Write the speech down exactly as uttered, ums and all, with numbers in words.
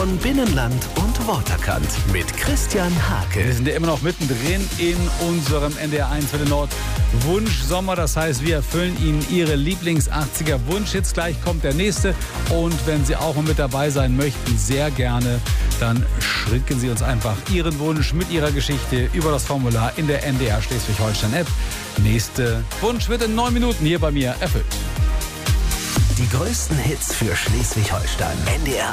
von Binnenland und Waterkant mit Christian Hake. Wir sind ja immer noch mittendrin in unserem N D R eins für den Nord Wunsch Sommer. Das heißt, wir erfüllen Ihnen Ihre Lieblings-achtziger Wunsch. Jetzt gleich kommt der nächste. Und wenn Sie auch mal mit dabei sein möchten, sehr gerne, dann schicken Sie uns einfach Ihren Wunsch mit Ihrer Geschichte über das Formular in der N D R Schleswig-Holstein-App. Nächste Wunsch wird in neun Minuten hier bei mir erfüllt. Die größten Hits für Schleswig-Holstein. N D R